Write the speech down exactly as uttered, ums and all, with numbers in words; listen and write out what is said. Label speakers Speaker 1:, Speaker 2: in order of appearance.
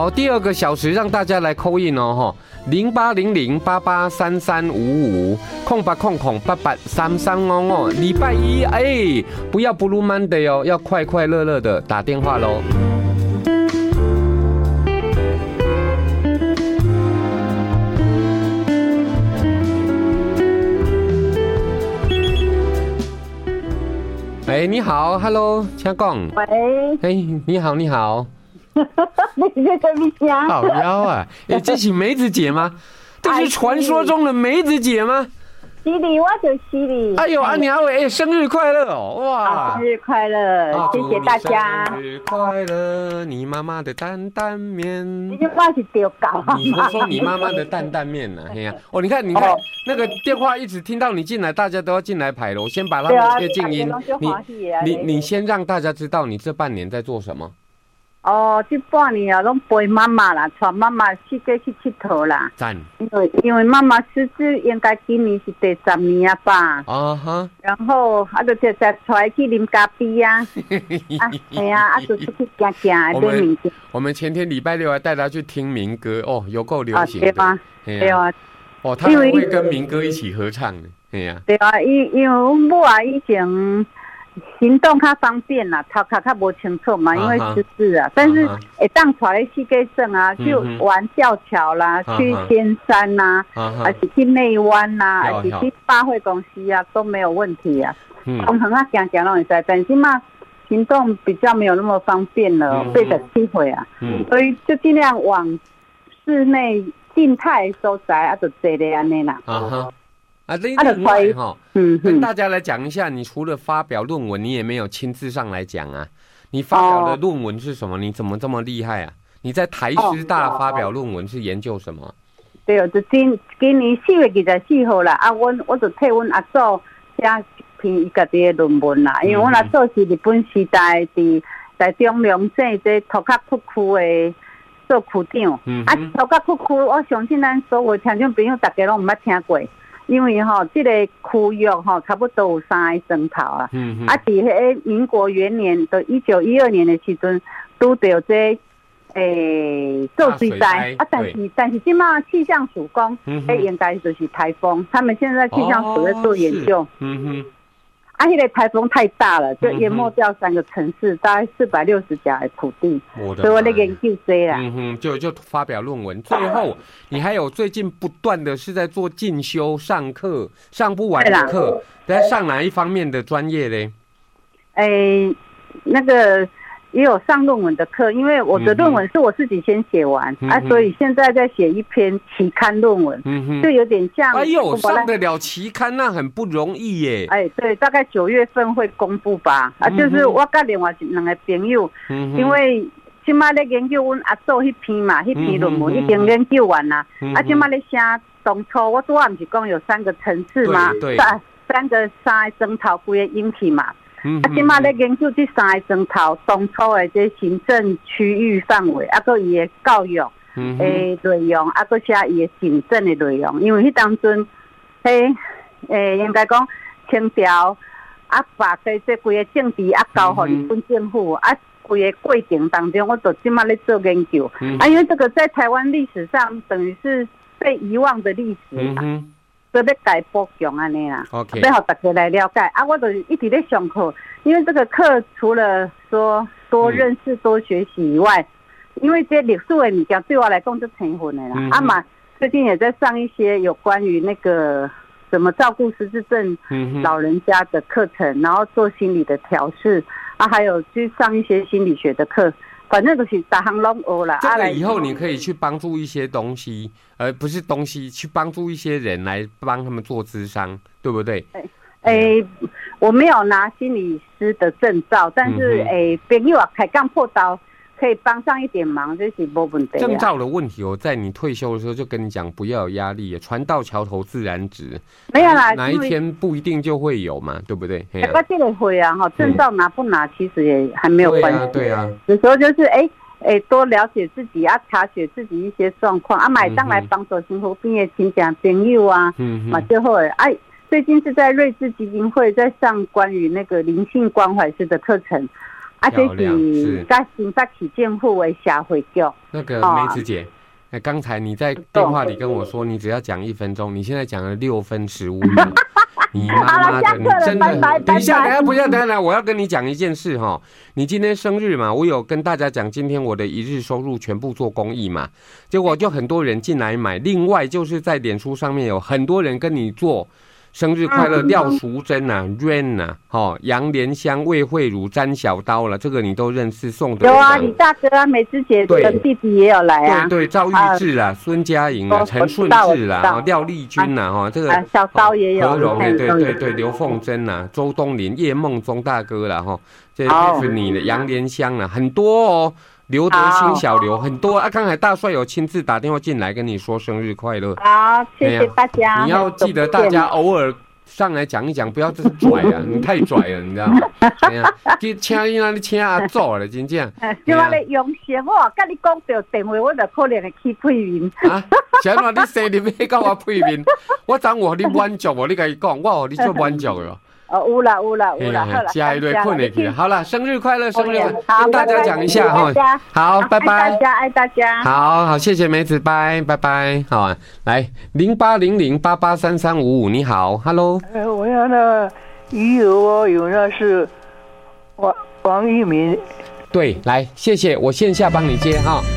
Speaker 1: 好，第二个小时让大家来call in哦，哈，零八零零八八三三五五，空八空空八八三三哦哦。礼拜一，哎，不要 Blue Monday 哦，要快快乐乐的打电话喽。哎，你好 ，Hello， 请讲。
Speaker 2: 喂。
Speaker 1: 哎，你好，你好。
Speaker 2: 你在这边讲？
Speaker 1: 好妖啊！哎，这是梅子姐吗？这是传说中的梅子姐吗？
Speaker 2: 是的，我就是的。
Speaker 1: 哎呦，阿娘哎，生日快乐哦！哇，
Speaker 2: 生日快乐，谢谢大家。
Speaker 1: 生日快乐，你妈妈的担担面。
Speaker 2: 你这话是丢稿。
Speaker 1: 你说说你妈妈的担担面呢？哎呀，哦，你看，你看，那个电话一直听到你进来，大家都要进来排了。我先把他们切静音。你你你先让大家知道你这半年在做什么。
Speaker 2: 哦，这半年啊，拢陪妈妈啦，带妈妈四界去佚佗啦。赞。因为因为妈妈失智，应该今年是第十年啊吧。啊哈。然后啊，就就再出来去啉咖啡啊。啊，系啊，啊，就出去行行，买物件。
Speaker 1: 我们前天礼拜六还带他去听民歌，哦，有够流行的。
Speaker 2: 对吗？对啊。
Speaker 1: 哦，他还会跟民歌一起合唱呢。哎呀。
Speaker 2: 对啊，因因为阮母啊以前。行动较方便啦，头壳较无清楚嘛，因为失智啊。但是会当带来世界省啊，去玩吊桥啦，去天山呐，还是去内湾呐，还是去百货公司啊，都没有问题啊。从恒啊行行拢会使，但是嘛，行动比较没有那么方便了，背着机会啊，所以就尽量往室内静态所在啊，就坐咧安尼啦。
Speaker 1: 啊，另外哈，嗯，跟大家来讲一下，你除了发表论文，你也没有亲自上来讲啊。你发表的论文是什么？你怎么这么厉害啊？你在台师大发表论文是研究什么？
Speaker 2: 对哦，就今今年四月二十四号啦，啊，我我就替阮阿祖写一篇伊家己的论文啦，因为阮阿祖是日本时代伫在中良镇这土卡库区的做区长，嗯、啊，土卡库区我相信咱所有听众朋友大家拢毋捌听过。因为吼、喔，这个区域吼，差不多有三个钟头啊。嗯啊，伫迄民国元年到一九一二年的时阵，拄到这诶做水灾啊，但是但是即马气象署讲，诶、嗯，应该就是台风。他们现在气象署在做研究。哦、嗯哼。啊，那个台风太大了，就淹没掉三个城市，嗯、大概四百六十甲的土地。我的所以我那个研究这啦。
Speaker 1: 嗯哼，就就发表论文。最后，你还有最近不断的是在做进修、上课，上不完的课，在上哪一方面的专业嘞？
Speaker 2: 诶、欸，那个。也有上论文的课，因为我的论文是我自己先写完、嗯、啊，所以现在在写一篇期刊论文，嗯、就有点像。
Speaker 1: 哎呦，上得了期刊那很不容易耶。
Speaker 2: 哎，对，大概九月份会公布吧。啊，就是我跟另外两个朋友，嗯、因为现在在研究阮阿祖那篇嘛，那篇论文已经研究完啦。嗯、啊，现在在写当初我昨晚不是讲有三个层次嘛，三三个三个钟头规个引起嘛。嗯、啊，即马咧研究这三个钟头当初的这行政区域范围，啊，个伊的教育诶内容，啊，个写伊的行政的内容。因为迄当阵，迄诶应该讲清朝啊，把这这规个政治啊交互日本政府、嗯、啊，规个过程当中，我就即马咧做研究。嗯、啊，因为这个在台湾历史上等于是被遗忘的历史嘛。嗯所以要改补强安尼啦，
Speaker 1: okay.
Speaker 2: 要让大家来了解啊！我就一直在上课，因为这个课除了说多认识、嗯、多学习以外，因为这历史的物件对我来讲就成分的啦。嗯、啊嘛，最近也在上一些有关于那个怎么照顾失智症老人家的课程，嗯、然后做心理的调试啊，还有去上一些心理学的课。反正就是大行拢学啦。
Speaker 1: 这个以后你可以去帮助一些东西，而不是东西，去帮助一些人来帮他们做咨商，对不对？诶、
Speaker 2: 欸欸，我没有拿心理师的证照，但是诶，朋友啊，开杠破刀可以帮上一点忙，这是没问题。
Speaker 1: 证照的问题，我在你退休的时候就跟你讲，不要有压力，船到桥头自然直。
Speaker 2: 没有啦，
Speaker 1: 哪一天不一定就会有嘛，对不对？
Speaker 2: 哎、啊，我这个会啊，哈，证照拿不拿其实也还没有关系。
Speaker 1: 对啊，
Speaker 2: 有时候就是哎哎、欸欸，多了解自己啊，查询自己一些状况啊，买当来帮助幸福毕业亲戚朋友啊，嗯嘛就会哎。最近是在瑞智基金会在上关于那个灵性关怀师的课程，啊， 啊，这是在新北市政府的社会局。
Speaker 1: 那个梅子姐，哎，刚才你在电话里跟我说，你只要讲一分钟，你现在讲了六分十五秒。你妈妈的，你真的，等一下，等一下，不要，等一下，我要跟你讲一件事哈。你今天生日嘛，我有跟大家讲，今天我的一日收入全部做公益嘛，结果就很多人进来买。另外就是在脸书上面有很多人跟你做生日快乐，廖淑珍啊 ，Rain 啊，哦，杨莲香、魏慧茹、詹小刀了，这个你都认识，送的。
Speaker 2: 有啊，李大哥啊，美芝姐跟弟弟也有来啊。
Speaker 1: 对对，赵玉智啊，孙佳莹啊，陈顺志啦，廖丽君呐，哈，这个
Speaker 2: 小刀也有。
Speaker 1: 何荣，对对对，刘凤珍呐，周东林、叶梦中大哥啦，哈，这 Tiffany 的杨莲香啊，很多哦。刘德兴、小刘很多啊！刚才大帅有亲自打电话进来跟你说生日快乐。
Speaker 2: 好，谢谢大家。
Speaker 1: 你要记得大家偶尔上来讲一讲，不要这是拽啊！你太拽了，你知道吗？哎呀，去请你那里请阿祖了，真正。
Speaker 2: 就话你用心，我跟你讲到电话，我就可能会去配面。啊，
Speaker 1: 谁话你生日要跟我配面？我昨我你满足哦，你跟伊讲，我和你做满足了。
Speaker 2: 哦，有啦有啦有啦，好了，
Speaker 1: 加一堆困下去。好了，生日快乐，生日快乐，跟大家讲一下哈。好，拜拜。
Speaker 2: 爱大家，爱大家。
Speaker 1: 好好，谢谢梅子，拜拜拜。好啊，来零八零零八八三三五五，你好 ，Hello。
Speaker 3: 呃，我要那鱼油哦，有那是王王一鸣。
Speaker 1: 对，来，谢谢，我线下帮你接哈。